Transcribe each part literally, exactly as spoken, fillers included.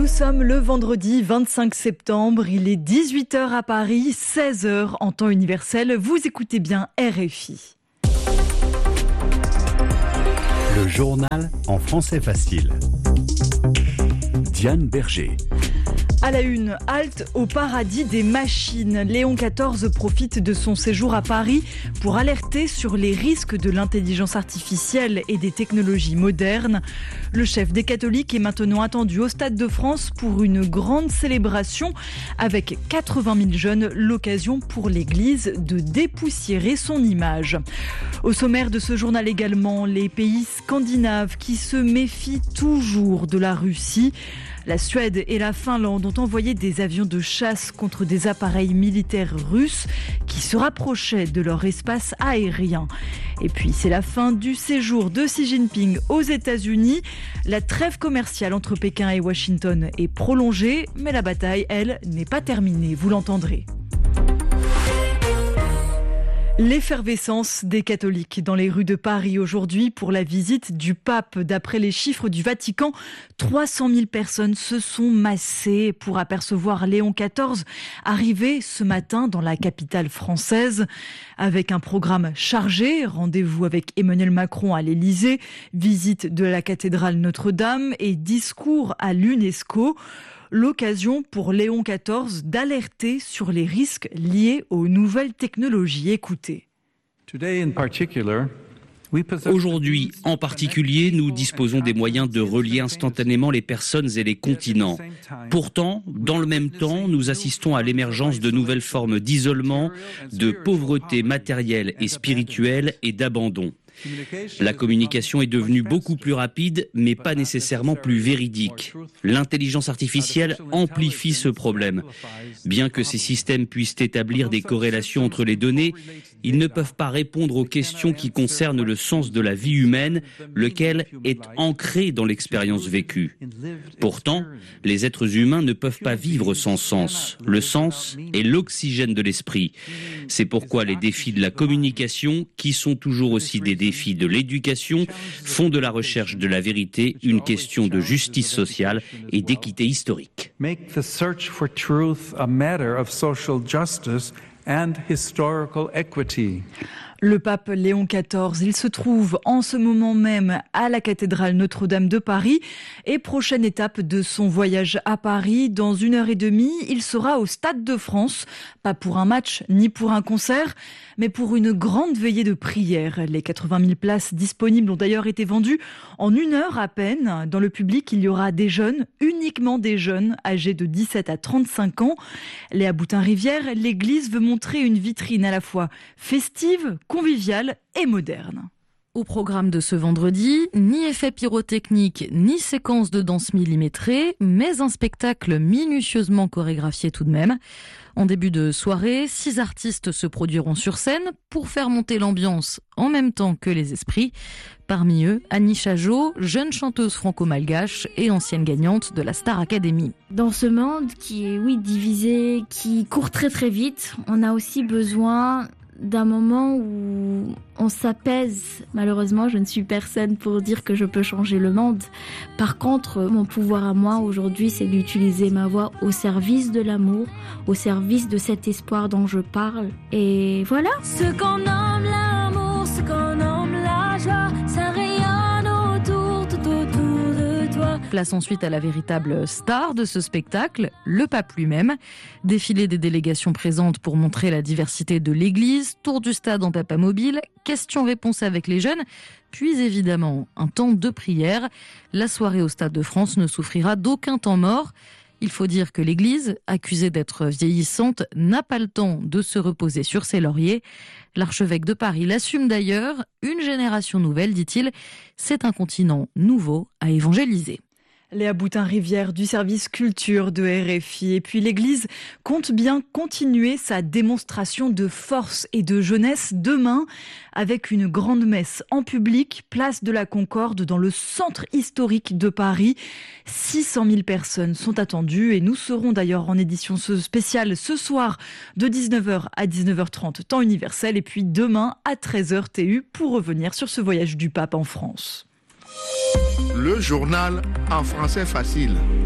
sommes le vendredi vingt-cinq septembre, il est dix-huit heures à Paris, seize heures en temps universel. Vous écoutez bien R F I. Le journal en français facile. Diane Berger. À la une, halte au paradis des machines. Léon quatorze profite de son séjour à Paris pour alerter sur les risques de l'intelligence artificielle et des technologies modernes. Le chef des catholiques est maintenant attendu au Stade de France pour une grande célébration avec quatre-vingt mille jeunes, l'occasion pour l'Église de dépoussiérer son image. Au sommaire de ce journal également, les pays scandinaves qui se méfient toujours de la Russie. La Suède et la Finlande ont envoyé des avions de chasse contre des appareils militaires russes qui se rapprochaient de leur espace aérien. Et puis c'est la fin du séjour de Xi Jinping aux États-Unis. La trêve commerciale entre Pékin et Washington est prolongée, mais la bataille, elle, n'est pas terminée, vous l'entendrez. L'effervescence des catholiques dans les rues de Paris aujourd'hui pour la visite du pape. D'après les chiffres du Vatican, trois cent mille personnes se sont massées pour apercevoir Léon quatorze arrivé ce matin dans la capitale française. Avec un programme chargé, rendez-vous avec Emmanuel Macron à l'Élysée, visite de la cathédrale Notre-Dame et discours à l'UNESCO. L'occasion pour Léon quatorze d'alerter sur les risques liés aux nouvelles technologies. Écoutez. Aujourd'hui, en particulier, nous disposons des moyens de relier instantanément les personnes et les continents. Pourtant, dans le même temps, nous assistons à l'émergence de nouvelles formes d'isolement, de pauvreté matérielle et spirituelle et d'abandon. La communication est devenue beaucoup plus rapide, mais pas nécessairement plus véridique. L'intelligence artificielle amplifie ce problème. Bien que ces systèmes puissent établir des corrélations entre les données, ils ne peuvent pas répondre aux questions qui concernent le sens de la vie humaine, lequel est ancré dans l'expérience vécue. Pourtant, les êtres humains ne peuvent pas vivre sans sens. Le sens est l'oxygène de l'esprit. C'est pourquoi les défis de la communication, qui sont toujours aussi des défis de l'éducation, font de la recherche de la vérité une question de justice sociale et d'équité historique. Make the search for truth a matter of social justice and historical equity. Le pape Léon quatorze, il se trouve en ce moment même à la cathédrale Notre-Dame de Paris. Et prochaine étape de son voyage à Paris, dans une heure et demie, il sera au Stade de France. Pas pour un match ni pour un concert, mais pour une grande veillée de prière. Les quatre-vingt mille places disponibles ont d'ailleurs été vendues en une heure à peine. Dans le public, il y aura des jeunes, uniquement des jeunes, âgés de dix-sept à trente-cinq ans. Léa Boutin-Rivière, l'église veut montrer une vitrine à la fois festive, conviviale et moderne. Au programme de ce vendredi, ni effet pyrotechnique, ni séquence de danse millimétrée, mais un spectacle minutieusement chorégraphié tout de même. En début de soirée, six artistes se produiront sur scène pour faire monter l'ambiance en même temps que les esprits. Parmi eux, Annie Chajot, jeune chanteuse franco-malgache et ancienne gagnante de la Star Academy. Dans ce monde qui est, oui, divisé, qui court très très vite, on a aussi besoin d'un moment où on s'apaise. Malheureusement, je ne suis personne pour dire que je peux changer le monde. Par contre, mon pouvoir à moi aujourd'hui, c'est d'utiliser ma voix au service de l'amour, au service de cet espoir dont je parle. Et voilà. Ce qu'on nomme l'amour, ce qu'on nomme la joie, ça rayonne autour, tout autour de toi. Place ensuite à la véritable star de ce spectacle, le pape lui-même. Défilé des délégations présentes pour montrer la diversité de l'église, tour du stade en papa mobile, questions-réponses avec les jeunes, puis évidemment un temps de prière. La soirée au Stade de France ne souffrira d'aucun temps mort. Il faut dire que l'église, accusée d'être vieillissante, n'a pas le temps de se reposer sur ses lauriers. L'archevêque de Paris l'assume d'ailleurs. Une génération nouvelle, dit-il, c'est un continent nouveau à évangéliser. Léa Boutin-Rivière du service culture de R F I. Et puis l'église compte bien continuer sa démonstration de force et de jeunesse demain avec une grande messe en public, place de la Concorde dans le centre historique de Paris. six cent mille personnes sont attendues et nous serons d'ailleurs en édition spéciale ce soir de dix-neuf heures à dix-neuf heures trente temps universel et puis demain à treize heures T U pour revenir sur ce voyage du pape en France. Le journal en français facile.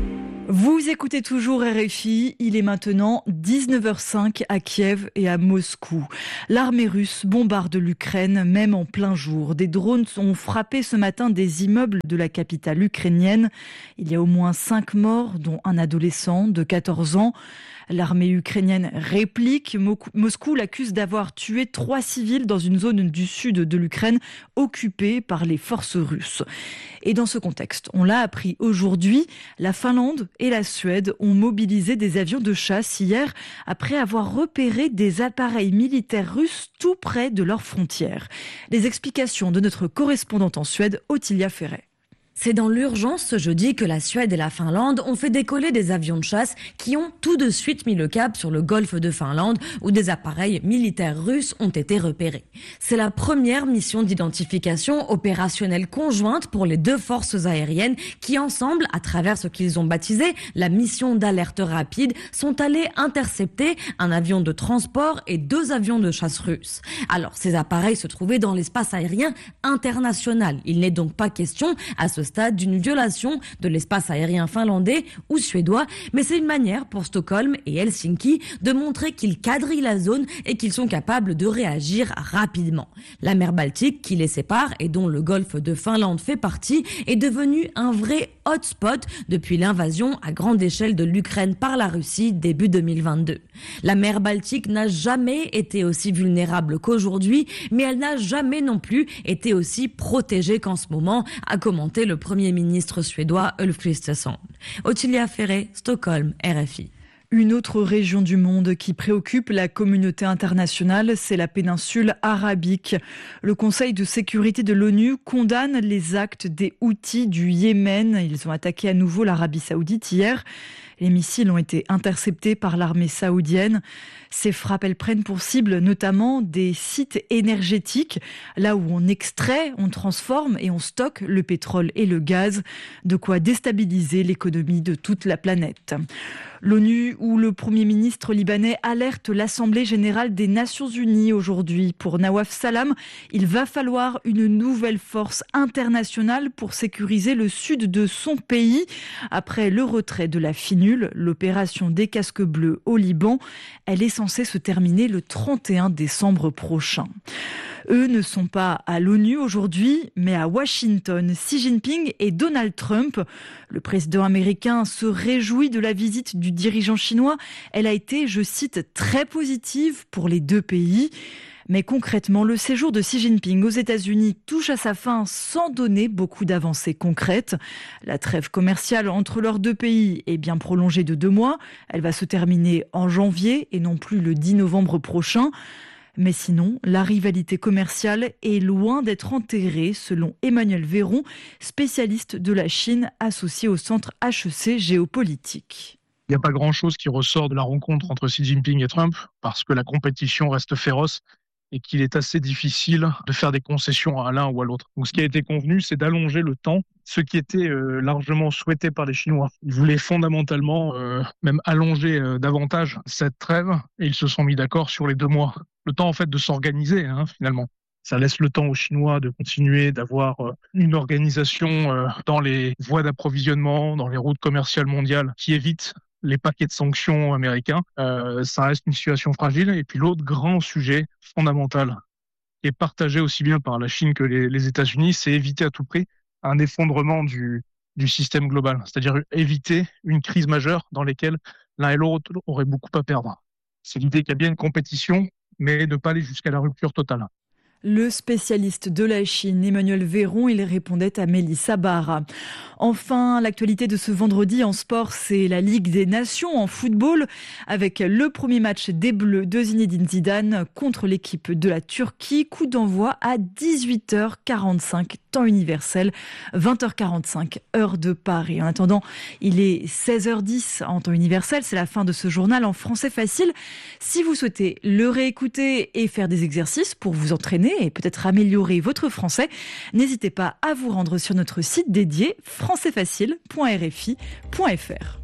Vous écoutez toujours R F I, il est maintenant dix-neuf heures cinq à Kiev et à Moscou. L'armée russe bombarde l'Ukraine, même en plein jour. Des drones ont frappé ce matin des immeubles de la capitale ukrainienne. Il y a au moins cinq morts, dont un adolescent de quatorze ans. L'armée ukrainienne réplique. Moscou l'accuse d'avoir tué trois civils dans une zone du sud de l'Ukraine occupée par les forces russes. Et dans ce contexte, on l'a appris aujourd'hui, la Finlande et la Suède ont mobilisé des avions de chasse hier après avoir repéré des appareils militaires russes tout près de leurs frontières. Les explications de notre correspondante en Suède, Ottilia Ferret. C'est dans l'urgence ce jeudi que la Suède et la Finlande ont fait décoller des avions de chasse qui ont tout de suite mis le cap sur le golfe de Finlande où des appareils militaires russes ont été repérés. C'est la première mission d'identification opérationnelle conjointe pour les deux forces aériennes qui ensemble, à travers ce qu'ils ont baptisé la mission d'alerte rapide, sont allés intercepter un avion de transport et deux avions de chasse russes. Alors ces appareils se trouvaient dans l'espace aérien international. Il n'est donc pas question à ce stade d'une violation de l'espace aérien finlandais ou suédois, mais c'est une manière pour Stockholm et Helsinki de montrer qu'ils quadrillent la zone et qu'ils sont capables de réagir rapidement. La mer Baltique qui les sépare et dont le golfe de Finlande fait partie est devenue un vrai hotspot depuis l'invasion à grande échelle de l'Ukraine par la Russie début deux mille vingt-deux. La mer Baltique n'a jamais été aussi vulnérable qu'aujourd'hui, mais elle n'a jamais non plus été aussi protégée qu'en ce moment, a commenté le Premier ministre suédois Ulf Kristersson. Ottilia Ferret, Stockholm, R F I. Une autre région du monde qui préoccupe la communauté internationale, c'est la péninsule arabique. Le Conseil de sécurité de l'ONU condamne les actes des Houthis du Yémen. Ils ont attaqué à nouveau l'Arabie saoudite hier. Les missiles ont été interceptés par l'armée saoudienne. Ces frappes, elles prennent pour cible notamment des sites énergétiques, là où on extrait, on transforme et on stocke le pétrole et le gaz, de quoi déstabiliser l'économie de toute la planète. L'ONU où le Premier ministre libanais alerte l'Assemblée générale des Nations unies aujourd'hui. Pour Nawaf Salam, il va falloir une nouvelle force internationale pour sécuriser le sud de son pays. Après le retrait de la FINUL, l'opération des casques bleus au Liban, elle est censée se terminer le trente et un décembre prochain. Eux ne sont pas à l'ONU aujourd'hui, mais à Washington. Xi Jinping et Donald Trump. Le président américain se réjouit de la visite du dirigeant chinois. Elle a été, je cite, très positive pour les deux pays. Mais concrètement, le séjour de Xi Jinping aux États-Unis touche à sa fin sans donner beaucoup d'avancées concrètes. La trêve commerciale entre leurs deux pays est bien prolongée de deux mois. Elle va se terminer en janvier et non plus le dix novembre prochain. Mais sinon, la rivalité commerciale est loin d'être enterrée, selon Emmanuel Véron, spécialiste de la Chine associé au centre H E C Géopolitique. Il n'y a pas grand-chose qui ressort de la rencontre entre Xi Jinping et Trump, parce que la compétition reste féroce et qu'il est assez difficile de faire des concessions à l'un ou à l'autre. Donc ce qui a été convenu, c'est d'allonger le temps, ce qui était euh, largement souhaité par les Chinois. Ils voulaient fondamentalement euh, même allonger euh, davantage cette trêve, et ils se sont mis d'accord sur les deux mois. Le temps en fait de s'organiser hein, finalement. Ça laisse le temps aux Chinois de continuer d'avoir euh, une organisation euh, dans les voies d'approvisionnement, dans les routes commerciales mondiales qui évite les paquets de sanctions américains. Euh, ça reste une situation fragile. Et puis l'autre grand sujet fondamental qui est partagé aussi bien par la Chine que les, les États-Unis, c'est éviter à tout prix un effondrement du, du système global. C'est-à-dire éviter une crise majeure dans laquelle l'un et l'autre auraient beaucoup à perdre. C'est l'idée qu'il y a bien une compétition, mais ne pas aller jusqu'à la rupture totale. Le spécialiste de la Chine, Emmanuel Véron, il répondait à Mélissa Barra. Enfin, l'actualité de ce vendredi en sport, c'est la Ligue des Nations en football, avec le premier match des Bleus de Zinedine Zidane contre l'équipe de la Turquie. Coup d'envoi à dix-huit heures quarante-cinq, temps universel, vingt heures quarante-cinq, heure de Paris. En attendant, il est seize heures dix en temps universel. C'est la fin de ce journal en français facile. Si vous souhaitez le réécouter et faire des exercices pour vous entraîner, et peut-être améliorer votre français, n'hésitez pas à vous rendre sur notre site dédié français facile point r f i point f r.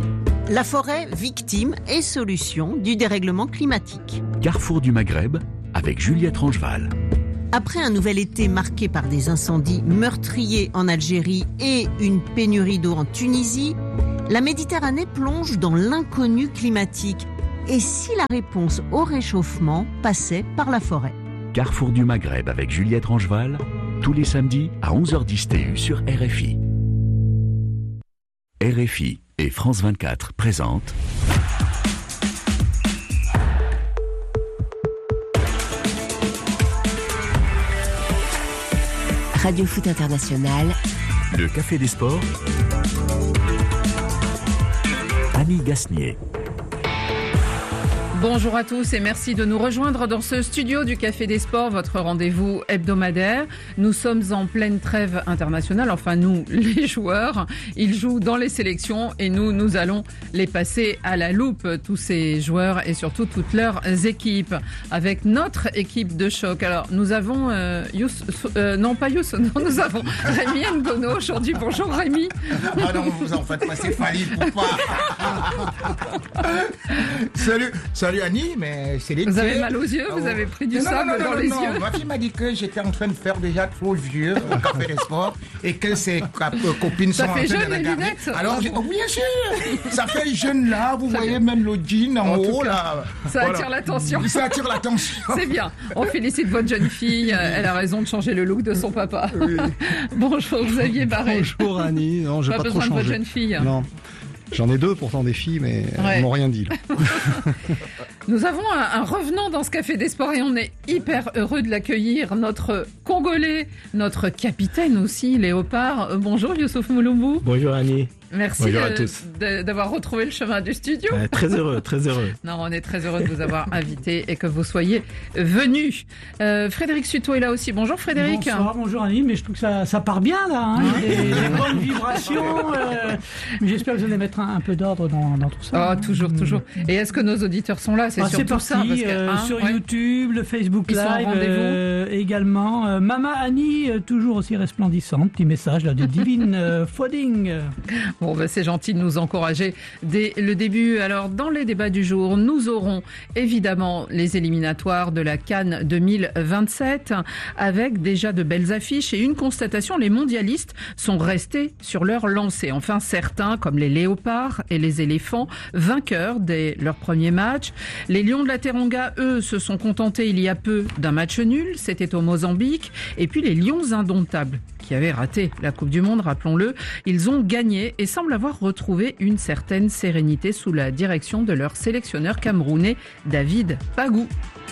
La forêt, victime et solution du dérèglement climatique. Carrefour du Maghreb, avec Juliette Rangeval. Après un nouvel été marqué par des incendies meurtriers en Algérie et une pénurie d'eau en Tunisie, la Méditerranée plonge dans l'inconnu climatique. Et si la réponse au réchauffement passait par la forêt ? Carrefour du Maghreb avec Juliette Rangeval, tous les samedis à onze heures dix T U sur R F I. R F I et France vingt-quatre présentent Radio Foot International, le Café des Sports, Annie Gasnier. Bonjour à tous et merci de nous rejoindre dans ce studio du Café des Sports, votre rendez-vous hebdomadaire. Nous sommes en pleine trêve internationale, enfin nous, les joueurs, ils jouent dans les sélections et nous, nous allons les passer à la loupe, tous ces joueurs et surtout toutes leurs équipes, avec notre équipe de choc. Alors nous avons, euh, Youss, euh, non pas Youss, non, nous avons Rémi Ngono aujourd'hui. Bonjour Rémi. Ah non, vous en faites passer Fali pour pas. Salut, salut. Salut Annie, mais c'est l'été. Vous avez mal aux yeux, vous avez pris du non, sable non, non, dans non, les non. yeux. Ma fille m'a dit que j'étais en train de faire déjà trop vieux au Café des Sports et que ses copines ça sont en fait train jeune, de regarder. lunettes. Alors, oh, bien sûr, ça fait jeune là, vous ça voyez fait... même le jean en, en haut là. Ça voilà. attire l'attention. Ça attire l'attention. C'est bien. On félicite votre jeune fille. Elle a raison de changer le look de son papa. Oui. Bonjour Xavier Barret. Bonjour Annie. Non, j'ai pas, pas trop besoin changé. de votre jeune fille. Non. J'en ai deux pourtant des filles, mais ouais. Elles m'ont rien dit. Là. Nous avons un, un revenant dans ce Café des Sports et on est hyper heureux de l'accueillir. Notre Congolais, notre capitaine aussi, Léopard. Euh, bonjour Youssouf Mouloubou. Bonjour Annie. Merci Bonjour de, à tous. De, d'avoir retrouvé le chemin du studio. Euh, très heureux, très heureux. Non, on est très heureux de vous avoir invité et que vous soyez venu. Euh, Frédéric Suto est là aussi. Bonjour Frédéric. Bonsoir, bonjour Annie, mais je trouve que ça, ça part bien là. Hein. Il y a des, des bonnes vibrations. Euh, mais j'espère que vous allez mettre un, un peu d'ordre dans, dans tout ça. Oh, hein. toujours, toujours. Et est-ce que nos auditeurs sont là ? C'est ah, surtout c'est parti, ça. Parce que, euh, hein, sur ouais. YouTube, le Facebook Ils Live euh, également. Euh, Mama Annie, euh, toujours aussi resplendissante. Petit message là de Divine euh, Fodding. Bon, bah, c'est gentil de nous encourager dès le début. Alors, dans les débats du jour, nous aurons évidemment les éliminatoires de la CAN deux mille vingt-sept avec déjà de belles affiches et une constatation, les mondialistes sont restés sur leur lancée. Enfin, certains, comme les léopards et les éléphants, vainqueurs dès leur premier match. Les lions de la Teranga, eux, se sont contentés il y a peu d'un match nul, c'était au Mozambique. Et puis les lions indomptables, qui avaient raté la Coupe du Monde, rappelons-le, ils ont gagné et semblent avoir retrouvé une certaine sérénité sous la direction de leur sélectionneur camerounais David Pagou.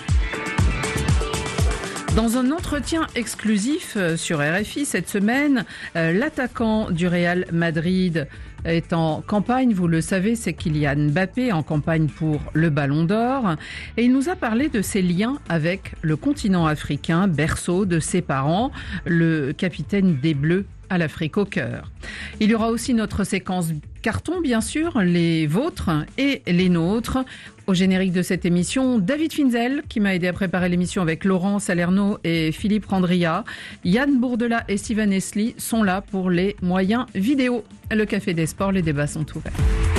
Dans un entretien exclusif sur R F I cette semaine, l'attaquant du Real Madrid est en campagne, vous le savez, c'est Kylian Mbappé en campagne pour le Ballon d'Or. Et il nous a parlé de ses liens avec le continent africain, berceau de ses parents, le capitaine des Bleus à l'Afrique au cœur. Il y aura aussi notre séquence carton, bien sûr, les vôtres et les nôtres. Au générique de cette émission, David Finzel, qui m'a aidé à préparer l'émission avec Laurent Salerno et Philippe Randria. Yann Bourdela et Steven Esli sont là pour les moyens vidéo. Le Café des Sports, les débats sont ouverts.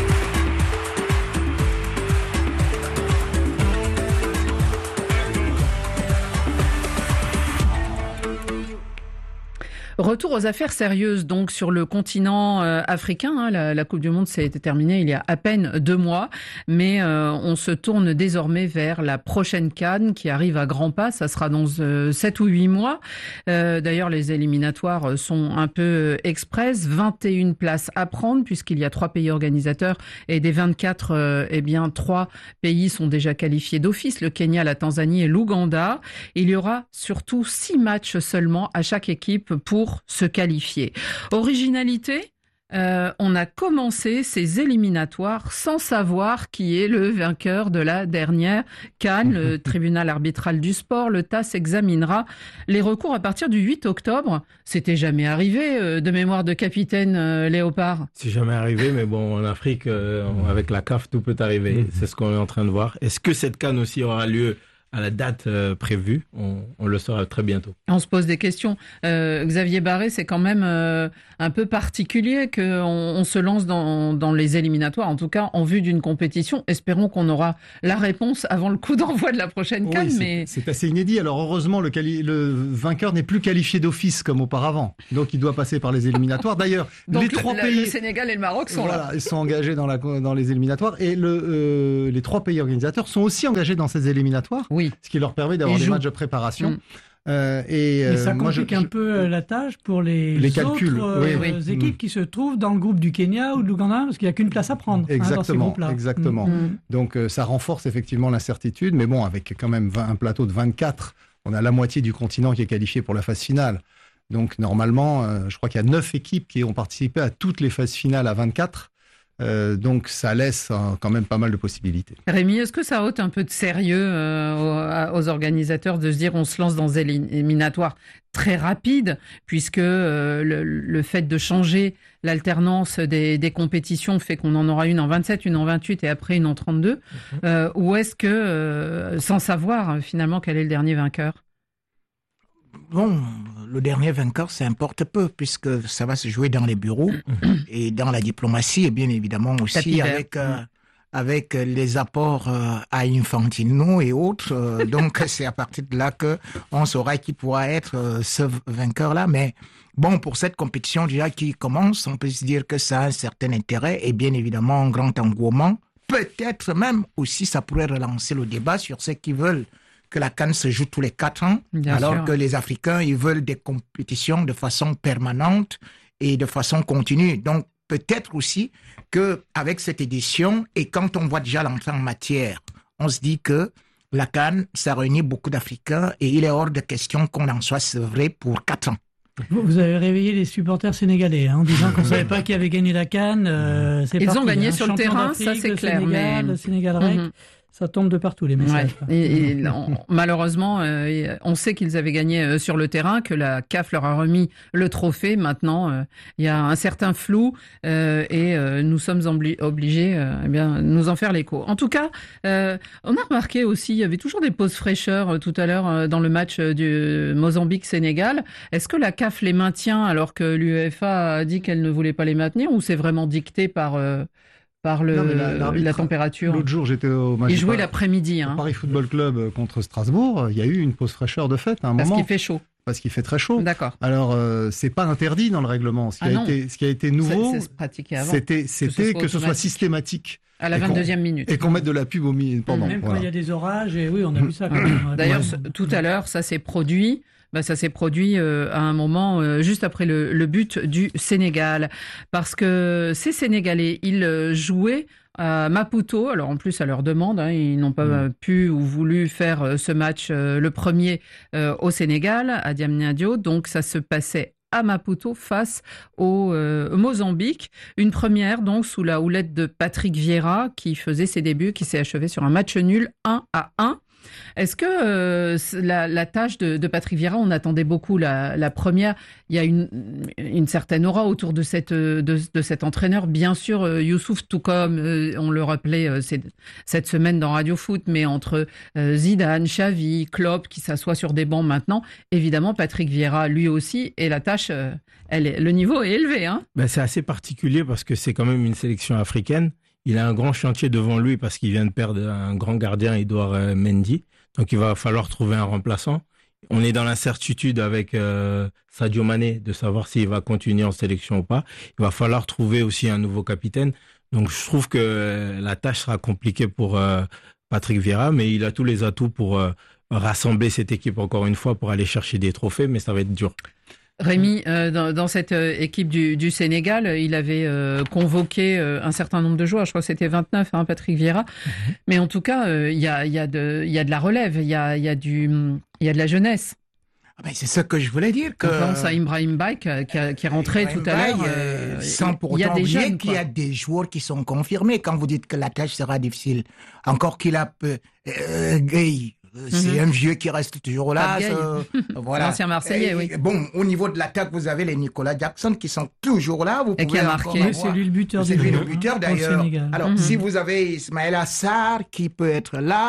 Retour aux affaires sérieuses donc sur le continent euh, africain. Hein, la, la Coupe du Monde s'est terminée il y a à peine deux mois, mais euh, on se tourne désormais vers la prochaine CAN qui arrive à grands pas. Ça sera dans euh, sept ou huit mois. Euh, d'ailleurs, les éliminatoires sont un peu express. vingt et une places à prendre puisqu'il y a trois pays organisateurs et des vingt-quatre, euh, eh bien trois pays sont déjà qualifiés d'office. Le Kenya, la Tanzanie et l'Ouganda. Il y aura surtout six matchs seulement à chaque équipe pour se qualifier. Originalité, euh, on a commencé ces éliminatoires sans savoir qui est le vainqueur de la dernière CAN. Le tribunal arbitral du sport, le T A S, examinera les recours à partir du huit octobre. C'était jamais arrivé, euh, de mémoire de capitaine euh, Léopard. C'est jamais arrivé, mais bon, en Afrique, euh, avec la C A F, tout peut arriver. C'est ce qu'on est en train de voir. Est-ce que cette CAN aussi aura lieu à la date euh, prévue. On, on le saura très bientôt. On se pose des questions. Euh, Xavier Barré, c'est quand même euh, un peu particulier qu'on on se lance dans, dans les éliminatoires, en tout cas en vue d'une compétition. Espérons qu'on aura la réponse avant le coup d'envoi de la prochaine Oui, CAN. c'est, mais... c'est assez inédit. Alors heureusement, le, quali- le vainqueur n'est plus qualifié d'office comme auparavant. Donc il doit passer par les éliminatoires. D'ailleurs, Donc les le, trois la, pays... le Sénégal et le Maroc sont voilà, là. ils sont engagés dans, la, dans les éliminatoires. Et le, euh, les trois pays organisateurs sont aussi engagés dans ces éliminatoires. Oui. Ce qui leur permet d'avoir Ils des jouent. matchs de préparation. Mm. Euh, et, Mais ça euh, moi, complique je, un je... peu la tâche pour les, Les calculs, autres euh, oui, oui. équipes Mm. qui se trouvent dans le groupe du Kenya ou de l'Ouganda, parce qu'il n'y a qu'une place à prendre hein, dans ces Exactement, groupes-là. exactement. Mm. Donc euh, ça renforce effectivement l'incertitude, mais bon, avec quand même vingt un plateau de vingt-quatre, on a la moitié du continent qui est qualifié pour la phase finale. Donc normalement, euh, je crois qu'il y a neuf équipes qui ont participé à toutes les phases finales à vingt-quatre. Euh, donc ça laisse euh, quand même pas mal de possibilités. Rémi, est-ce que ça ôte un peu de sérieux euh, aux, aux organisateurs de se dire on se lance dans des éliminatoires très rapides, puisque euh, le, le fait de changer l'alternance des, des compétitions fait qu'on en aura une en vingt-sept, une en vingt-huit et après une en trente-deux, mmh. euh, ou est-ce que, euh, sans savoir finalement quel est le dernier vainqueur? Bon, le dernier vainqueur, ça importe peu, puisque ça va se jouer dans les bureaux et dans la diplomatie, et bien évidemment aussi avec, euh, avec les apports euh, à Infantino et autres. Euh, donc, c'est à partir de là qu'on saura qui pourra être euh, ce vainqueur-là. Mais bon, pour cette compétition déjà qui commence, on peut se dire que ça a un certain intérêt et bien évidemment un grand engouement. Peut-être même aussi, ça pourrait relancer le débat sur ceux qui veulent que la CAN se joue tous les quatre ans, Bien alors sûr. que les Africains, ils veulent des compétitions de façon permanente et de façon continue. Donc, peut-être aussi qu'avec cette édition, et quand on voit déjà l'entrée en matière, on se dit que la CAN, ça réunit beaucoup d'Africains et il est hors de question qu'on en soit sevré pour quatre ans. Vous avez réveillé les supporters sénégalais hein, en disant qu'on ne savait pas qui avait gagné la CAN. Euh, c'est Ils parti, ont gagné hein, sur le terrain, ça c'est le clair. Sénégal, Mais... Le Sénégal rec. Mm-hmm. Ça tombe de partout, les messages. Ouais. Et, et, on, malheureusement, euh, on sait qu'ils avaient gagné euh, sur le terrain, que la C A F leur a remis le trophée. Maintenant, euh, il y a un certain flou euh, et euh, nous sommes obli- obligés euh, eh bien, nous en faire l'écho. En tout cas, euh, on a remarqué aussi, il y avait toujours des pauses fraîcheurs euh, tout à l'heure euh, dans le match euh, du Mozambique-Sénégal. Est-ce que la C A F les maintient alors que l'UEFA a dit qu'elle ne voulait pas les maintenir, ou c'est vraiment dicté par... Euh, par le, non, la, la température. L'autre jour, j'étais au match. Il jouait l'après-midi. Hein. Au Paris Football Club contre Strasbourg. Il y a eu une pause fraîcheur de fait à un Parce moment. Parce qu'il fait chaud. Parce qu'il fait très chaud. D'accord. Alors, euh, c'est pas interdit dans le règlement. Ce qui, ah a, été, ce qui a été nouveau, c'est, c'est pratiqué avant. c'était, c'était que, ce que ce soit systématique. À la vingt-deuxième minute. Et qu'on mette de la pub au milieu pendant. Même voilà. quand il y a des orages, et oui, on a vu ça. Quand même. D'ailleurs, ouais. tout à l'heure, ça s'est produit. Bah, ça s'est produit euh, à un moment euh, juste après le, le but du Sénégal. Parce que ces Sénégalais, ils euh, jouaient à Maputo. Alors en plus, à leur demande, hein, ils n'ont pas mmh. pu ou voulu faire euh, ce match, euh, le premier euh, au Sénégal, à Diamniadio. Donc ça se passait à Maputo face au euh, Mozambique. Une première donc sous la houlette de Patrick Vieira qui faisait ses débuts, qui s'est achevé sur un match nul un à un. Est-ce que euh, la, la tâche de, de Patrick Vieira, on attendait beaucoup la, la première, il y a une, une certaine aura autour de, cette, de, de cet entraîneur. Bien sûr, euh, Youssouf, tout comme euh, on le rappelait euh, cette semaine dans Radio Foot, mais entre euh, Zidane, Xavi, Klopp qui s'assoit sur des bancs maintenant, évidemment Patrick Vieira lui aussi, et la tâche, euh, elle est, le niveau est élevé. Hein. Ben, c'est assez particulier parce que c'est quand même une sélection africaine. Il a un grand chantier devant lui parce qu'il vient de perdre un grand gardien, Edouard Mendy. Donc, il va falloir trouver un remplaçant. On est dans l'incertitude avec euh, Sadio Mané de savoir s'il va continuer en sélection ou pas. Il va falloir trouver aussi un nouveau capitaine. Donc, je trouve que la tâche sera compliquée pour euh, Patrick Vieira, mais il a tous les atouts pour euh, rassembler cette équipe encore une fois pour aller chercher des trophées, mais ça va être dur. Rémi, euh, dans, dans cette euh, équipe du, du Sénégal, il avait euh, convoqué euh, un certain nombre de joueurs. Je crois que c'était vingt-neuf, hein, Patrick Vieira. Mm-hmm. Mais en tout cas, il euh, y, a, y, a de, y a de la relève, il y a, y, a du, y a de la jeunesse. Ah ben c'est ça que je voulais dire. Que... On pense à Ibrahim Baye qui, qui, qui est rentré Ibrahim tout à l'heure. Euh, sans pour autant oublier qu'il y a des joueurs qui sont confirmés. Quand vous dites que la tâche sera difficile, encore qu'il a... Euh, Gay, c'est mm-hmm. un vieux qui reste toujours là. Euh, voilà. L'ancien Marseillais, et, oui. Bon, au niveau de l'attaque, vous avez les Nicolas Jackson qui sont toujours là. Vous et qui a marqué. C'est lui le buteur. C'est lui le buteur d'ailleurs. Alors, mm-hmm. si vous avez Ismaël Assar qui peut être là,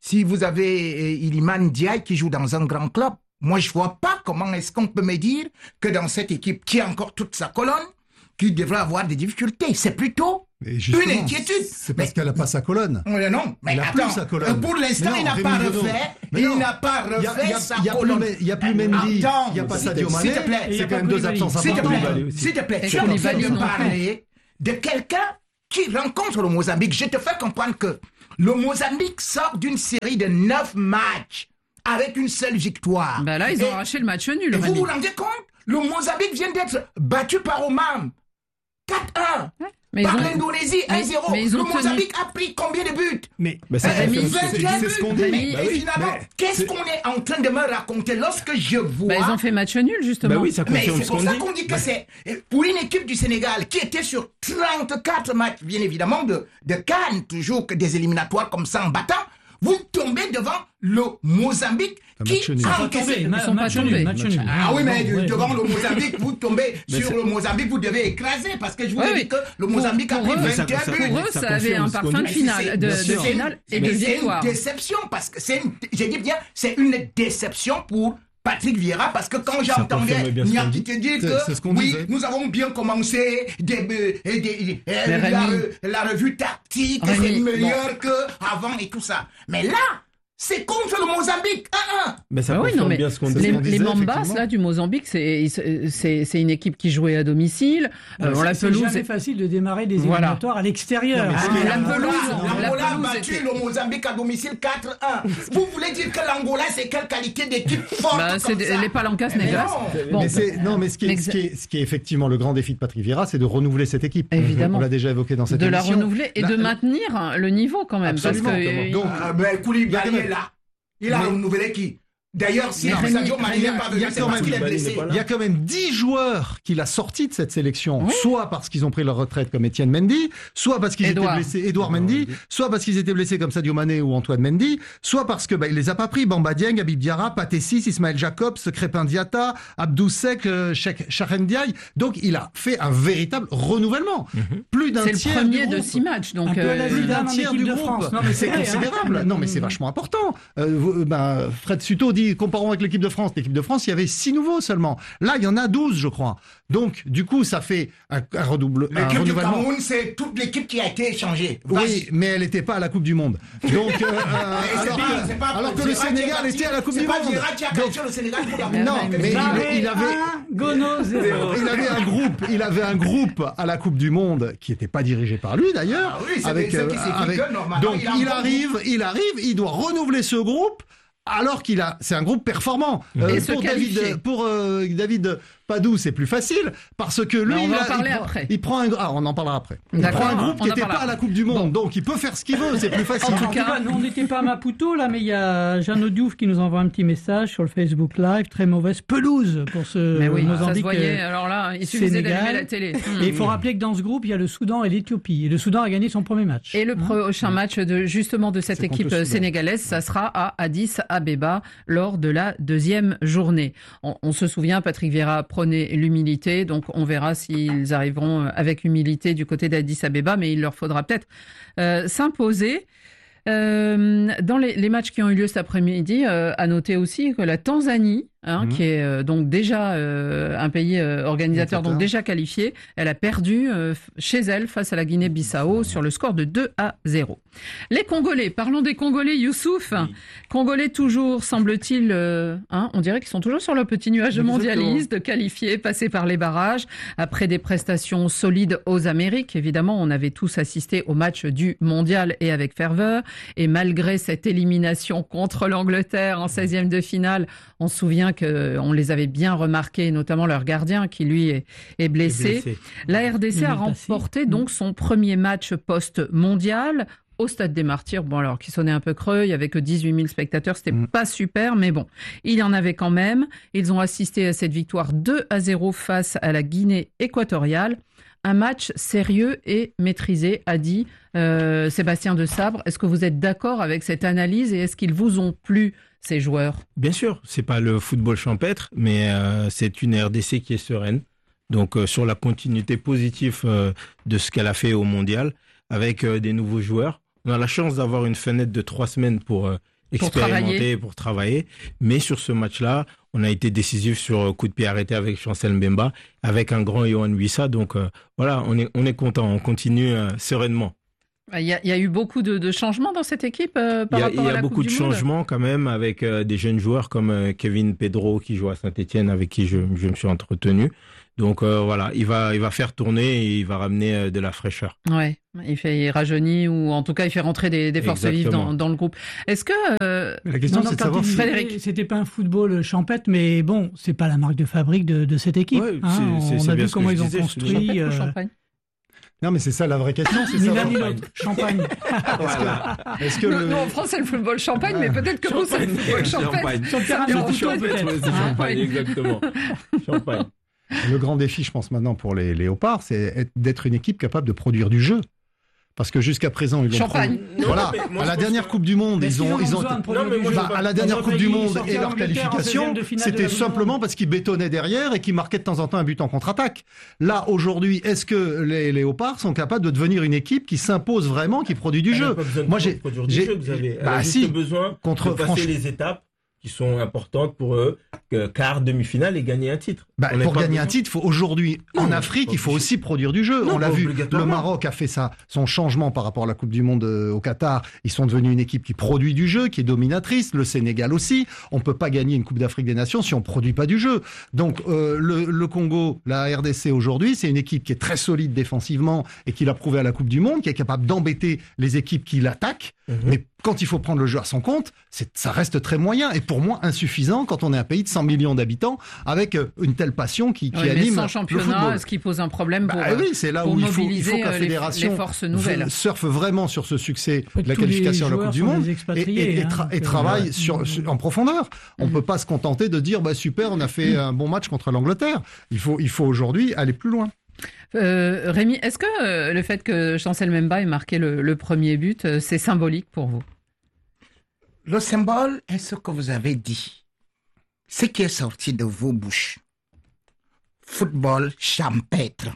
si vous avez Iliman Ndiaye qui joue dans un grand club, moi je vois pas comment est-ce qu'on peut me dire que dans cette équipe qui a encore toute sa colonne, qui devrait avoir des difficultés. C'est plutôt une inquiétude. C'est parce mais, qu'elle n'a pas sa colonne. Euh, non, mais il attends, sa colonne. Pour l'instant, non, il n'a Rémi pas Renaud. refait, Mais il non. n'a pas refait y a, y a, sa y a colonne. Il n'y a plus Mendy, il n'y a pas Sadio Mané. S'il te plaît, c'est quand même deux absences S'il te importantes. plaît, s'il te plaît, tu es en train de parler de quelqu'un qui rencontre le Mozambique. Je te fais comprendre que le Mozambique sort d'une série de neuf matchs avec une seule victoire. Ben là, ils ont et, arraché le match nul. Et vous vous rendez compte? Le Mozambique vient d'être battu par Oman. quatre un. Ouais. Par l'Indonésie, un zéro. Le Mozambique tenu... a pris combien de buts? Mais, mais ça euh, fait, c'est, c'est ce qu'on dit. Mais, bah oui, finalement, mais qu'est-ce c'est... qu'on est en train de me raconter lorsque je vois... Bah, ils ont fait match nul, justement. Bah oui, ça confirme mais c'est pour ce ça qu'on qu'on dit. dit que bah... c'est... Pour une équipe du Sénégal qui était sur trente-quatre matchs, bien évidemment, de, de Cannes, toujours que des éliminatoires comme ça en battant, vous tombez devant le Mozambique qui a encaissé. Ils sont pas tombés. Ah oui, mais devant le Mozambique, vous tombez sur le Mozambique, vous devez écraser parce que je vous ai dit que le Mozambique a pris vingt et un buts. Pour eux, ça avait un parfum de finale, de finale et de victoire. C'est une déception parce que c'est, j'ai dit bien, c'est une déception pour Patrick Vieira, parce que quand j'entendais Niaki te dire que c'est, c'est oui, disait. Nous avons bien commencé des, des, des, des, la, la revue tactique, Rémi, c'est meilleur bon. qu'avant et tout ça. Mais là, c'est contre le Mozambique, un un. Mais ça ah oui, non, mais bien ce qu'on les, qu'on disait, les Mambas là du Mozambique, c'est, c'est c'est une équipe qui jouait à domicile. Euh, c'est, la c'est pelouse jamais est... facile de démarrer des éliminatoires voilà. à l'extérieur. Non, ah, la pelouse, l'Angola a battu était... le Mozambique à domicile quatre un. Vous voulez dire que l'Angola c'est quelle qualité d'équipe forte bah, c'est comme ça? Les Palancas négas. Bon, mais c'est non, mais ce qui est, ce qui est ce qui est effectivement le grand défi de Patrick Vieira, c'est de renouveler cette équipe. Évidemment. On l'a déjà évoqué dans cette de émission. De la renouveler et de maintenir le niveau quand même. Absolument. Donc, Koulibaly est là. Il a mais... renouvelé qui? D'ailleurs, si Sadio Mané n'est pas venu, c'est parce qu'il est blessé. Il y a quand même dix joueurs qu'il a sortis de cette sélection, oui. soit parce qu'ils ont pris leur retraite comme Étienne Mendy, soit parce qu'ils Edouard. étaient blessés, Edouard Mendy, soit parce qu'ils étaient blessés comme Sadio Mané ou Antoine Mendy, soit parce que bah, il les a pas pris. Bamba Dieng, Habib Diarra, Pathé Ciss, Ismaël Jacobs, Crépin Diatta, Abdou Sek, euh, Chakhen Ndiaye. Donc il a fait un véritable renouvellement. Mm-hmm. Plus d'un c'est tiers le du premier groupe. de six matchs, donc un euh, peu plus d'un tiers du groupe. France. Non mais c'est considérable. Non mais c'est vachement important. Euh, ben, Fred Suto dit comparons avec l'équipe de France. L'équipe de France, il y avait six nouveaux seulement. Là, il y en a douze, je crois. Donc, du coup, ça fait un, un redouble. L'équipe du Cameroun, c'est toute l'équipe qui a été échangée. Vas-y. Oui, mais elle n'était pas à la Coupe du Monde. Donc, euh, alors, pas, que, pas, alors que le Sénégal parti, était à la Coupe du Monde. Qui a Donc, le Sénégal pour la non, mais il, il avait, Gono, il avait un groupe, il avait un groupe à la Coupe du Monde qui n'était pas dirigé par lui d'ailleurs. Ah oui, c'est avec, euh, avec, donc il, il arrive, groupe. il arrive, il doit renouveler ce groupe. Alors qu'il a, c'est un groupe performant. Euh, pour David, pour euh, David Padou, c'est plus facile parce que lui, on va il, en parler il, après. Prend, il prend un, ah, on en parlera après. Il D'accord, prend un groupe qui n'était pas après. à la Coupe du Monde, bon. donc il peut faire ce qu'il veut, c'est plus facile. En tout cas, nous on n'était pas à Maputo là, mais il y a Jeannot Diouf qui nous envoie un petit message sur le Facebook Live, très mauvaise pelouse pour ce mais oui, Mozambique. Ça se voyait. Alors là, il suffisait d'allumer la télé. Et il faut rappeler que dans ce groupe, il y a le Soudan et l'Éthiopie, et le Soudan a gagné son premier match. Et le prochain match de justement de cette c'est équipe sénégalaise, ça sera à Addis Abeba lors de la deuxième journée. On, on se souvient, Patrick Vieira prônait l'humilité, donc on verra s'ils arriveront avec humilité du côté d'Addis Abeba, mais il leur faudra peut-être euh, s'imposer. Euh, dans les, les matchs qui ont eu lieu cet après-midi, euh, à noter aussi que la Tanzanie, hein, mmh. qui est euh, donc déjà euh, un pays euh, organisateur, donc déjà qualifié, elle a perdu euh, chez elle face à la Guinée-Bissau sur le score de deux à zéro. Les Congolais, parlons des Congolais, Youssouf. Oui. Congolais toujours, semble-t-il, euh, hein, on dirait qu'ils sont toujours sur le petit nuage de mondialistes, de qualifiés, passés par les barrages, après des prestations solides aux Amériques. Évidemment, on avait tous assisté au match du mondial et avec ferveur. Et malgré cette élimination contre l'Angleterre en seizième de finale, on se souvient qu'on les avait bien remarqués, notamment leur gardien qui, lui, est, est, blessé. est blessé. La R D C a remporté donc son premier match post-mondial au Stade des Martyrs, bon alors qui sonnait un peu creux, il y avait que dix-huit mille spectateurs, c'était mmh. pas super, mais bon, il y en avait quand même. Ils ont assisté à cette victoire deux à zéro face à la Guinée équatoriale. Un match sérieux et maîtrisé, a dit euh, Sébastien de Sabre. Est-ce que vous êtes d'accord avec cette analyse et est-ce qu'ils vous ont plu, ces joueurs? Bien sûr, c'est pas le football champêtre, mais euh, c'est une R D C qui est sereine. Donc euh, sur la continuité positive euh, de ce qu'elle a fait au mondial, avec euh, des nouveaux joueurs. On a la chance d'avoir une fenêtre de trois semaines pour euh, expérimentés travailler. pour travailler. Mais sur ce match-là, on a été décisif sur coup de pied arrêté avec Chancel Mbemba, avec un grand Yohan Wissa. Donc euh, voilà, on est, on est content, on continue euh, sereinement. Il y, a, il y a eu beaucoup de, de changements dans cette équipe euh, par il y a, rapport il y a à la beaucoup Coupe de du Monde. changements quand même avec euh, des jeunes joueurs comme euh, Kevin Pedro qui joue à Saint-Etienne, avec qui je, je me suis entretenu. Donc euh, voilà, il va, il va faire tourner et il va ramener euh, de la fraîcheur. Ouais, il fait il rajeunit ou en tout cas il fait rentrer des, des forces vives dans, dans le groupe. Est-ce que euh, la question non, c'est de savoir si Frédéric, c'était pas un football champêtre, mais bon, c'est pas la marque de fabrique de, de cette équipe. Ouais, hein, c'est, on c'est a vu comment ils ont disais, construit. Euh... Non, mais c'est ça la vraie question, c'est ni ça. l'un ni l'autre, champagne. Voilà. Est-ce que nous, le... nous, en France, c'est le football champagne, mais peut-être que vous, c'est le football champagne. Sur le terrain de champagne, c'est champagne, exactement. Champagne. Le grand défi, je pense, maintenant pour les Léopards, c'est d'être une équipe capable de produire du jeu. Parce que jusqu'à présent, ils ont Champagne. Non, voilà, moi, à la dernière Coupe du Monde, ils ont, ils ont, non, bah, à la dernière Coupe du Monde et leur qualification, c'était simplement parce qu'ils bétonnaient derrière et qu'ils marquaient de temps en temps un but en contre-attaque. Là, aujourd'hui, est-ce que les Léopards sont capables de devenir une équipe qui s'impose vraiment, qui produit du Elle jeu? n'a pas besoin de Moi, j'ai, produire du j'ai, jeu, Xavier. Elle bah, a juste si, besoin contre, de passer franchement, les étapes qui sont importantes pour eux, quart, demi-finale et gagner un titre. Bah, pour gagner besoin. un titre, faut aujourd'hui non, en Afrique, il faut aussi produire du jeu. Non, on l'a vu, le Maroc a fait ça, son changement par rapport à la Coupe du Monde au Qatar. Ils sont devenus une équipe qui produit du jeu, qui est dominatrice. Le Sénégal aussi. On peut pas gagner une Coupe d'Afrique des Nations si on produit pas du jeu. Donc euh, le, le Congo, la R D C aujourd'hui, c'est une équipe qui est très solide défensivement et qui l'a prouvé à la Coupe du Monde, qui est capable d'embêter les équipes qui l'attaquent. Mm-hmm. Mais quand il faut prendre le jeu à son compte, c'est, ça reste très moyen et pour moi insuffisant quand on est un pays de cent millions d'habitants avec une telle passion qui, qui oui, anime mais sans championnat, ce qui pose un problème pour, bah, oui, c'est là pour où il faut, mobiliser il faut que la fédération les, les forces nouvelles. surfe vraiment sur ce succès de la qualification à la Coupe du Monde et, et, et, tra- hein, et travaille sur, sur, en profondeur. On ne mmh. peut pas se contenter de dire bah, super, on a fait mmh. un bon match contre l'Angleterre. Il faut, il faut aujourd'hui aller plus loin. Euh, Rémi, est-ce que euh, le fait que Chancel Mbemba ait marqué le, le premier but, euh, c'est symbolique pour vous? Le symbole est ce que vous avez dit. Ce qui est sorti de vos bouches. Football champêtre.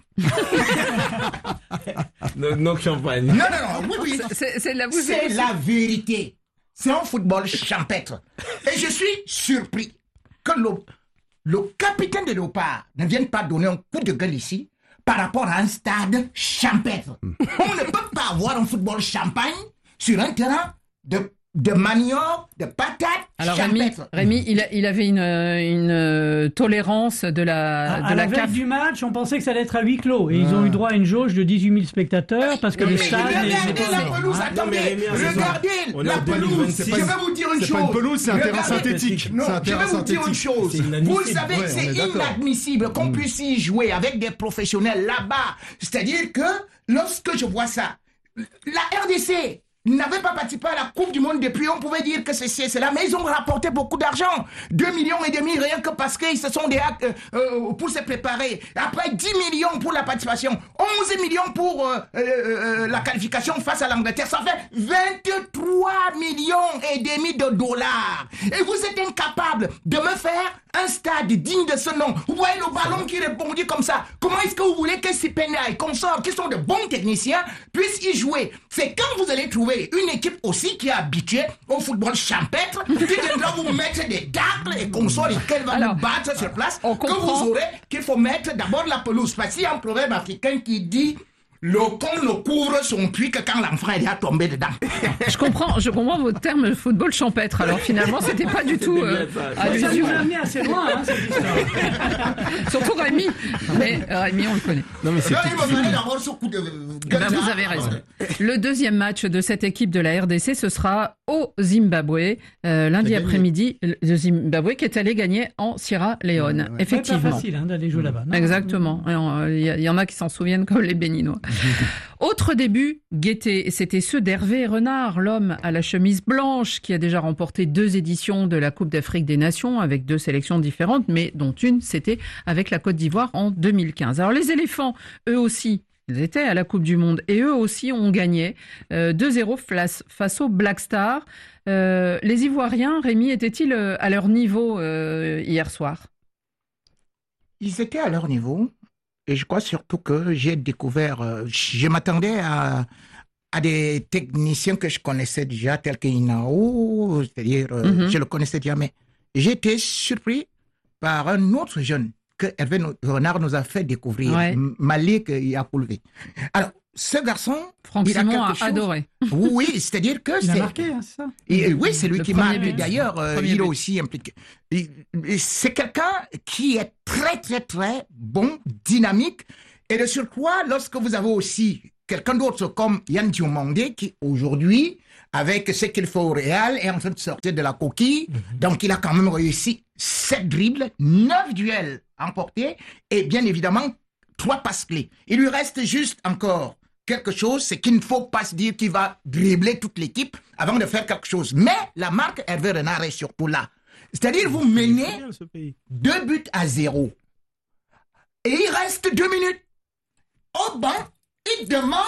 non, non, champagne. Non, non, non, oui, oui. C'est, c'est, la, c'est la vérité. C'est un football champêtre. Et je suis surpris que le, le capitaine de Léopard ne vienne pas donner un coup de gueule ici par rapport à un stade champêtre. On ne peut pas avoir un football champagne sur un terrain de de manioc, de patates. Alors Rémi, Rémi il, a, il avait une, une tolérance de la, à, de à la, la veille C A F. du match, on pensait que ça allait être à huis clos. Et ah. ils ont eu droit à une jauge de dix-huit mille spectateurs parce que mais le mais stade... Regardez la pelouse, attendez, regardez la pelouse. Je vais vous dire une chose. C'est pas une pelouse, c'est un terrain synthétique. Non, je vais vous dire une chose. Vous savez que c'est inadmissible qu'on puisse y jouer avec des professionnels là-bas. C'est-à-dire que lorsque je vois ça, la R D C n'avaient pas participé à la Coupe du Monde depuis, on pouvait dire que c'est cela, mais ils ont rapporté beaucoup d'argent. deux millions et demi rien que parce qu'ils se sont des euh, euh, pour se préparer. Après dix millions pour la participation, onze millions pour euh, euh, euh, la qualification face à l'Angleterre. Ça fait vingt-trois millions et demi de dollars. Et vous êtes incapable de me faire un stade digne de ce nom. Vous voyez le ballon qui rebondit comme ça. Comment est-ce que vous voulez que Sipena et consorts, qui sont de bons techniciens, puissent y jouer? C'est quand vous allez trouver une équipe aussi qui est habituée au football champêtre, qui viendra vous mettre des tacles et consorts et qu'elle va Alors, vous battre sur place, que vous aurez qu'il faut mettre d'abord la pelouse. Parce qu'il y a un proverbe africain qui dit: le con ne couvre son puits que quand l'enfant est déjà tombé dedans. Je comprends, je comprends votre terme football champêtre. Alors finalement, c'était pas du tout euh, allusion. Ça nous a amené assez loin, hein, cette histoire. Surtout Rémi. Mais euh, Rémi, on le connaît. Non, mais c'est non, il me d'avoir ce coup de ben, vous avez raison. Le deuxième match de cette équipe de la R D C, ce sera au Zimbabwe, euh, lundi après-midi. Le Zimbabwe qui est allé gagner en Sierra Leone. Ouais, ouais. Effectivement. C'est pas facile hein, d'aller jouer là-bas. Non Exactement. Il y, y en a qui s'en souviennent comme les Béninois. Autre début, gaieté, c'était ceux d'Hervé Renard, l'homme à la chemise blanche qui a déjà remporté deux éditions de la Coupe d'Afrique des Nations avec deux sélections différentes, mais dont une, c'était avec la Côte d'Ivoire en deux mille quinze. Alors les éléphants, eux aussi, ils étaient à la Coupe du Monde et eux aussi ont gagné euh, deux zéro face, face aux Black Stars. Euh, les Ivoiriens, Rémi, étaient-ils à leur niveau euh, hier soir? Ils étaient à leur niveau. Et je crois surtout que j'ai découvert, euh, je m'attendais à, à des techniciens que je connaissais déjà, tels que Inao, c'est-à-dire, euh, mm-hmm. je le connaissais déjà, mais j'ai été surpris par un autre jeune que Hervé Renard nous a fait découvrir, ouais. Malik Yapoulevé. Alors, ce garçon, Franck il a Simon quelque a chose... adoré. Oui, c'est-à-dire que il c'est... a marqué, hein, c'est ça. Et, oui, c'est lui le qui marque. But. D'ailleurs, euh, il est aussi impliqué. Et, et c'est quelqu'un qui est très, très, très bon, dynamique. Et de surcroît, lorsque vous avez aussi quelqu'un d'autre comme Yann Diomandé, qui aujourd'hui, avec ce qu'il fait au Real, est en train de sortir de la coquille. Mm-hmm. Donc, il a quand même réussi sept dribbles, neuf duels emportés et bien évidemment, trois passes clés. Il lui reste juste encore quelque chose, c'est qu'il ne faut pas se dire qu'il va dribbler toute l'équipe avant de faire quelque chose. Mais la marque Hervé Renard est surtout là. C'est-à-dire, vous menez deux buts à zéro. Et il reste deux minutes. Au banc, il demande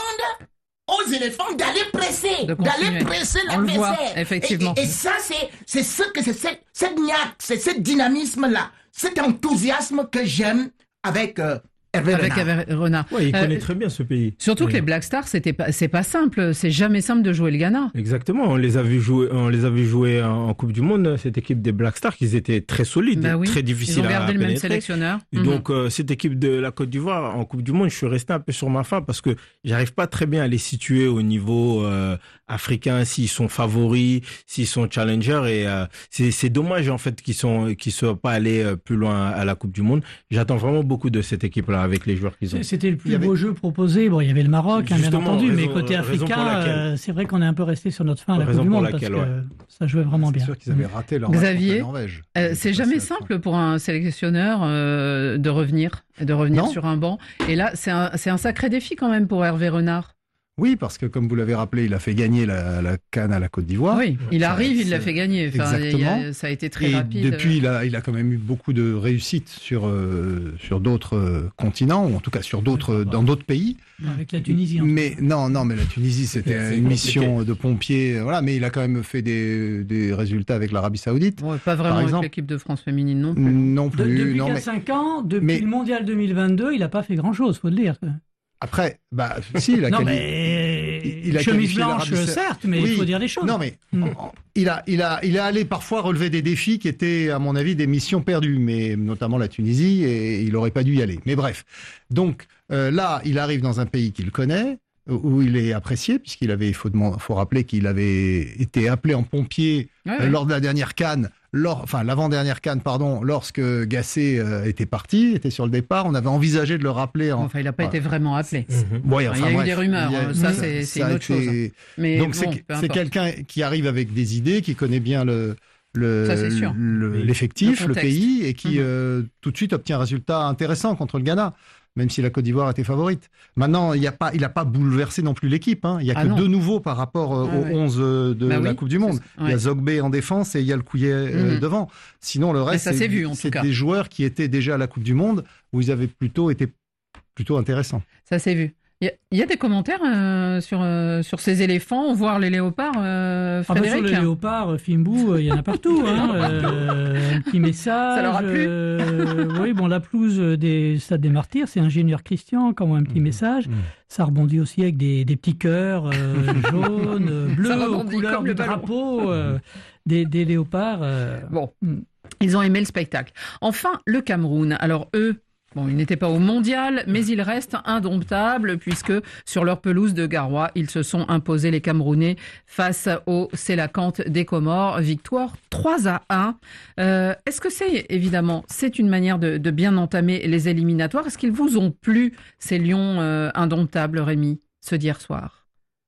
aux éléphants d'aller presser, d'aller presser l'adversaire. Effectivement. Et, et, et ça, c'est, c'est ce que c'est cette, cette niaque, c'est ce dynamisme-là, cet enthousiasme que j'aime avec euh, Hervé Avec Renard. Hervé Renard. Ouais, il connaît Euh, très bien ce pays. Surtout Ouais. que les Black Stars, c'était pas, c'est pas simple. C'est jamais simple de jouer le Ghana. Exactement, on les a vus jouer, on les a vus jouer en, en Coupe du Monde. Cette équipe des Black Stars, ils étaient très solides, Bah oui. très difficiles Ils ont à gardé le même pénétrer. sélectionneur. Et Mhm. donc euh, cette équipe de la Côte d'Ivoire en Coupe du Monde, je suis resté un peu sur ma faim parce que j'arrive pas très bien à les situer au niveau euh, africain, s'ils sont favoris, s'ils sont challengers. Et euh, c'est, c'est dommage en fait qu'ils sont qu'ils soient pas allés euh, plus loin à la Coupe du Monde. J'attends vraiment beaucoup de cette équipe-là avec les joueurs qu'ils ont. C'était le plus avait... beau jeu proposé. Bon, il y avait le Maroc, hein, bien entendu, raison, mais côté africain, euh, c'est vrai qu'on est un peu resté sur notre fin à la Coupe du Monde parce que ouais. ça jouait vraiment c'est bien. C'est sûr qu'ils avaient raté leur Xavier, Norvège. Euh, c'est jamais simple pour un sélectionneur euh, de revenir, de revenir non. sur un banc. Et là, c'est un, c'est un sacré défi quand même pour Hervé Renard. Oui, parce que comme vous l'avez rappelé, il a fait gagner la, la CAN à la Côte d'Ivoire. Oui, il ça, arrive, il l'a fait gagner. Enfin, exactement. il y a, ça a été très et rapide. Depuis, il a, il a quand même eu beaucoup de réussites sur, euh, sur d'autres euh, continents, ou en tout cas sur d'autres, dans d'autres pays. Avec la Tunisie. Mais non, non, mais la Tunisie, c'était c'est une mission compliqué. de pompier. Voilà, mais il a quand même fait des, des résultats avec l'Arabie Saoudite. Ouais, pas vraiment avec l'équipe de France féminine non plus. Non plus. De, depuis non, qu'il a mais... cinq ans, depuis mais... le Mondial deux mille vingt-deux, il n'a pas fait grand-chose, faut le dire. Après, bah, si, il a non, quali... mais... il, il a chemise blanche, certes, mais oui. il faut dire les choses. Non, mais mm. il a, il a, il a allé parfois relever des défis qui étaient, à mon avis, des missions perdues, mais notamment la Tunisie, et il n'aurait pas dû y aller. Mais bref. Donc, euh, là, il arrive dans un pays qu'il connaît, où il est apprécié, puisqu'il avait, il faut, faut rappeler qu'il avait été appelé en pompier ouais, euh, ouais. lors de la dernière CAN, lors, enfin l'avant-dernière CAN, pardon, lorsque Gasset euh, était parti, était sur le départ, on avait envisagé de le rappeler. En... Enfin, il n'a pas voilà. été vraiment appelé. Mmh. Ouais, enfin, il y a bref, eu des rumeurs, a... ça c'est, c'est une autre été... chose. Mais donc bon, c'est, c'est quelqu'un qui arrive avec des idées, qui connaît bien le, le, ça, c'est sûr. le l'effectif, le, le pays, et qui mmh. euh, tout de suite obtient un résultat intéressant contre le Ghana. Même si la Côte d'Ivoire était favorite. Maintenant, il n'a pas, il a pas bouleversé non plus l'équipe. Hein. Il n'y a ah que non. deux nouveaux par rapport euh, ah aux ouais. onze de bah la oui, Coupe du Monde. Ouais. Il y a Zogbe en défense et il y a le Couillet euh, mmh. devant. Sinon, le reste, ça, c'est, c'est, vu, c'est des joueurs qui étaient déjà à la Coupe du Monde, où ils avaient plutôt été plutôt intéressants. Ça s'est vu. Il y, y a des commentaires euh, sur, euh, sur ces éléphants, voire les léopards, euh, Frédéric. Ah bah sur les léopards, Fimbou, il y en a partout. Hein, euh, un petit message. Ça leur a plu euh, Oui, bon, la pelouse des Stades des Martyrs, c'est Ingénieur Christian, quand même un petit mmh. message. Mmh. Ça rebondit aussi avec des, des petits cœurs euh, jaunes, bleus, aux couleurs du drapeau euh, des, des léopards. Euh, bon, mmh. Ils ont aimé le spectacle. Enfin, le Cameroun. Alors eux... Bon, ils n'étaient pas au mondial, mais ils restent indomptables puisque sur leur pelouse de Garoua, ils se sont imposés les Camerounais face aux Sélacantes des Comores. Victoire trois à un. Euh, est-ce que c'est, évidemment, c'est une manière de, de bien entamer les éliminatoires? Est-ce qu'ils vous ont plu, ces lions euh, indomptables, Rémi, ce d'hier soir?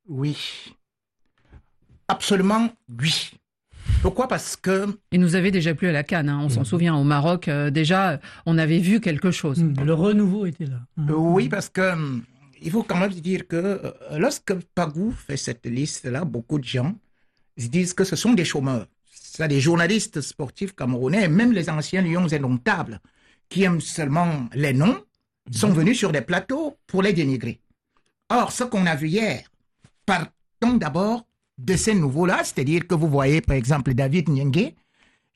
Oui. Absolument, oui. Pourquoi? Parce que... Il nous avait déjà plu à la CAN, hein, on mmh. s'en souvient, au Maroc, euh, déjà, on avait vu quelque chose. Mmh, le renouveau était là. Mmh. Oui, parce que euh, il faut quand même dire que euh, lorsque Pagou fait cette liste-là, beaucoup de gens ils disent que ce sont des chômeurs. C'est des journalistes sportifs camerounais, même les anciens lions indomptables, qui aiment seulement les noms, mmh. sont venus sur des plateaux pour les dénigrer. Or, ce qu'on a vu hier, partons d'abord de ces nouveaux-là, c'est-à-dire que vous voyez par exemple David Nyengue,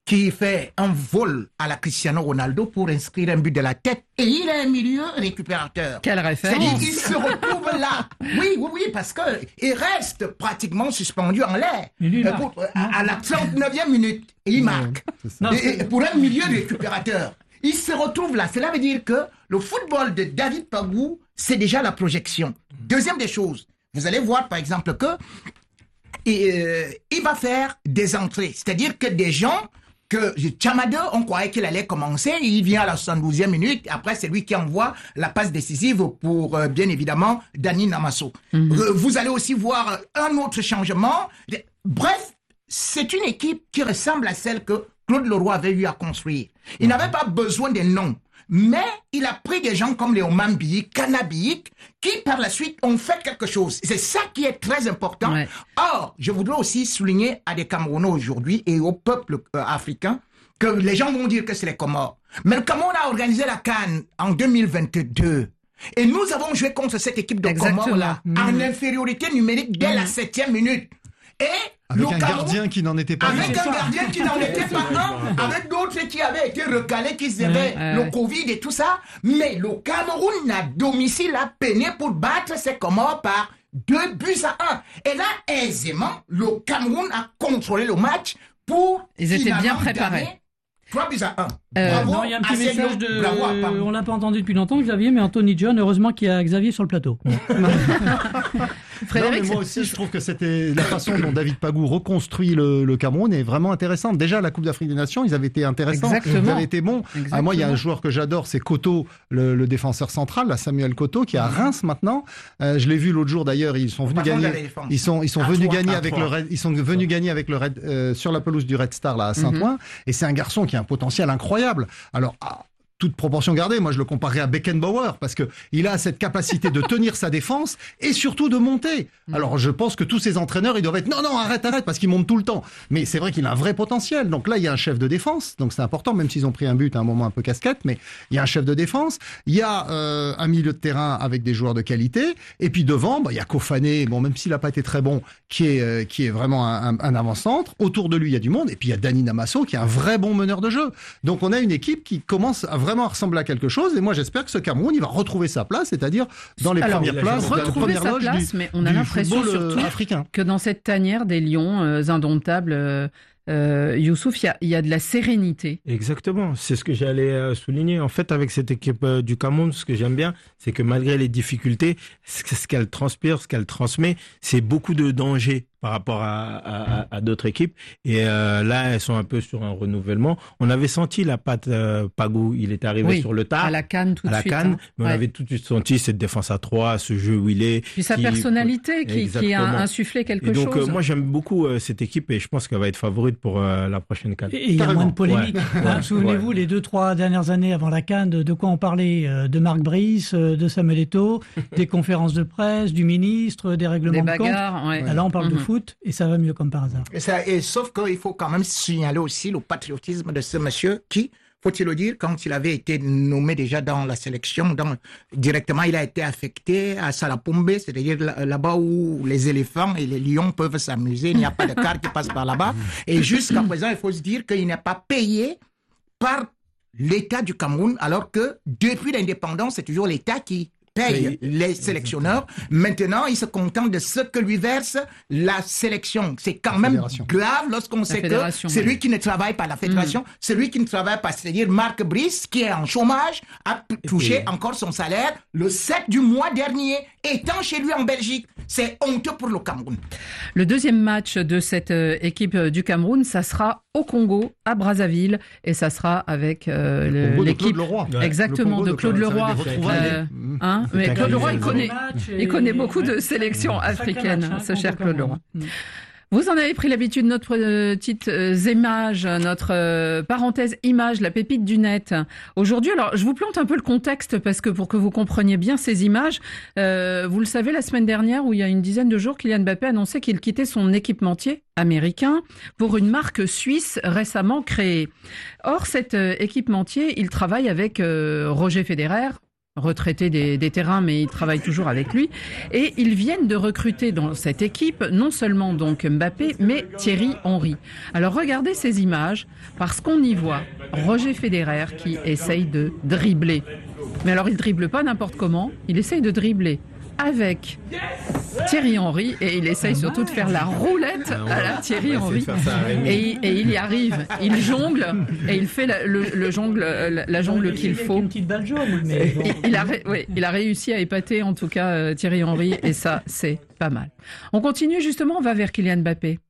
qui fait un vol à la Cristiano Ronaldo pour inscrire un but de la tête. Et il est un milieu récupérateur. Quelle référence! C'est-à-dire, il se retrouve là. Oui, oui, oui, parce que il reste pratiquement suspendu en l'air. Euh, pour, à, à la trente-neuvième minute, et il marque. Non, et, et pour un milieu récupérateur, il se retrouve là. Cela veut dire que le football de David Pagou, c'est déjà la projection. Deuxième des choses, vous allez voir par exemple que et, euh, il va faire des entrées. C'est-à-dire que des gens que Chamada, on croyait qu'il allait commencer, il vient à la soixante-douzième minute, après c'est lui qui envoie la passe décisive pour, euh, bien évidemment, Dani Namasso. Mm-hmm. Euh, vous allez aussi voir un autre changement. Bref, c'est une équipe qui ressemble à celle que Claude Leroy avait eu à construire. Il mm-hmm. n'avait pas besoin des noms, mais il a pris des gens comme Léo Mambi, Canabic, qui par la suite ont fait quelque chose. C'est ça qui est très important. Ouais. Or, je voudrais aussi souligner à des Camerounais aujourd'hui et au peuple euh, africain que les gens vont dire que c'est les Comores. Mais le Cameroun a organisé la CAN en deux mille vingt-deux. Et nous avons joué contre cette équipe de Comores là, mmh. en infériorité numérique dès mmh. la septième minute. Et avec le un Cameroun, gardien qui n'en était pas avec un gardien qui n'en était pas un, avec d'autres qui avaient été recalés, qui avaient ouais, le ouais. Covid et tout ça. Mais le Cameroun, à domicile, a peiné pour battre ses Comores par deux buts à un. Et là, aisément, le Cameroun a contrôlé le match pour... Ils étaient bien préparés. trois buts à un. Euh, Bravo, non, il y a un petit Asselio, message de... bravo à on l'a pas entendu depuis longtemps, Xavier, mais Anthony John, heureusement qu'il y a Xavier sur le plateau. Frédéric, non, mais moi aussi, je trouve que c'était la façon dont David Pagou reconstruit le, le Cameroun est vraiment intéressante. Déjà, la Coupe d'Afrique des Nations, ils avaient été intéressants. Exactement. Ils avaient été bons. Ah, moi, il y a un joueur que j'adore, c'est Koto, le, le défenseur central, là, Samuel Koto, qui est à Reims maintenant. Euh, je l'ai vu l'autre jour d'ailleurs. Ils sont venus gagner. Ils sont, ils sont à venus toi, gagner avec toi. le Red, ils sont venus gagner avec le Red, euh, sur la pelouse du Red Star là à Saint-Ouen. Mm-hmm. Et c'est un garçon qui a un potentiel incroyable. Alors. Ah, toute proportion gardée, moi je le comparerais à Beckenbauer parce que il a cette capacité de tenir sa défense et surtout de monter. Alors je pense que tous ces entraîneurs ils doivent être non non arrête arrête parce qu'ils montent tout le temps. Mais c'est vrai qu'il a un vrai potentiel. Donc là il y a un chef de défense, donc c'est important même s'ils ont pris un but à un moment un peu casquette, mais il y a un chef de défense, il y a euh, un milieu de terrain avec des joueurs de qualité et puis devant bah il y a Kofané, bon même s'il a pas été très bon, qui est euh, qui est vraiment un, un, un avant-centre. Autour de lui il y a du monde et puis il y a Dani Namasso qui est un vrai bon meneur de jeu. Donc on a une équipe qui commence à vraiment ressembler à quelque chose et moi j'espère que ce Cameroun il va retrouver sa place, c'est-à-dire dans les Alors, premières places, retrouver dans les premières sa loges place, du, mais on a l'impression surtout africain. que dans cette tanière des lions euh, indomptables, euh, euh, Youssouf, il y a, y a de la sérénité. Exactement, c'est ce que j'allais euh, souligner. En fait, avec cette équipe euh, du Cameroun, ce que j'aime bien, c'est que malgré les difficultés, ce, ce qu'elle transpire, ce qu'elle transmet, c'est beaucoup de danger par rapport à, à, à d'autres équipes. Et euh, là, elles sont un peu sur un renouvellement. On avait senti la patte euh, Pagou, il est arrivé oui, sur le tard. à la CAN tout de à suite. la CAN, hein. mais ouais. on avait tout de suite senti cette défense à trois, ce jeu où il est. Puis sa qui, personnalité qui, qui a insufflé quelque et donc, chose. Euh, moi, j'aime beaucoup euh, cette équipe et je pense qu'elle va être favorite pour euh, la prochaine CAN. Et il y a moins de polémique. Ouais. Hein, Ouais. souvenez-vous, ouais. les deux, trois dernières années avant la CAN, de, de quoi on parlait euh, de Marc Brice, euh, de Samuel Eto'o, des conférences de presse, du ministre, des règlements des de compte. ouais. Là, on parle mm-hmm. de foot et ça va mieux comme par hasard. Et ça, et sauf qu'il faut quand même signaler aussi le patriotisme de ce monsieur qui, faut-il le dire, quand il avait été nommé déjà dans la sélection, dans, directement il a été affecté à Salapombe, c'est-à-dire là-bas où les éléphants et les lions peuvent s'amuser, il n'y a pas de car qui passe par là-bas. Et jusqu'à présent, il faut se dire qu'il n'est pas payé par l'État du Cameroun, alors que depuis l'indépendance, c'est toujours l'État qui paye les sélectionneurs. Maintenant, il se contente de ce que lui verse la sélection. C'est quand même grave lorsqu'on sait que c'est lui qui ne travaille pas, la fédération, mmh. c'est lui qui ne travaille pas. C'est-à-dire Marc Brice, qui est en chômage, a touché et encore son salaire le sept du mois dernier, étant chez lui en Belgique. C'est honteux pour le Cameroun. Le deuxième match de cette équipe du Cameroun, ça sera au Congo, à Brazzaville, et ça sera avec euh, le, l'équipe de Claude Leroy. Exactement, de Claude Leroy. Euh, hein, mais Claude Leroy, il connaît, il connaît beaucoup de sélections africaines, ce cher Claude Leroy. Vous en avez pris l'habitude, notre petite euh, image, notre euh, parenthèse image, la pépite du net. Aujourd'hui, alors je vous plante un peu le contexte parce que pour que vous compreniez bien ces images, euh, vous le savez, la semaine dernière, où il y a une dizaine de jours, Kylian Mbappé annonçait qu'il quittait son équipementier américain pour une marque suisse récemment créée. Or, cet euh, équipementier, il travaille avec euh, Roger Federer, retraité des, des terrains, mais il travaille toujours avec lui. Et ils viennent de recruter dans cette équipe non seulement donc Mbappé, mais Thierry Henry. Alors regardez ces images, parce qu'on y voit Roger Federer qui essaye de dribbler. Mais alors il dribble pas n'importe comment, il essaye de dribbler avec Thierry Henry et il essaye surtout de faire la roulette à la Thierry Henry et, et il y arrive, il jongle et il fait la, le, le jongle, la, la jongle qu'il faut. Une petite balle jaune, mais bon. il, il, a, oui, il a réussi à épater en tout cas Thierry Henry et ça c'est pas mal. On continue justement, on va vers Kylian Mbappé.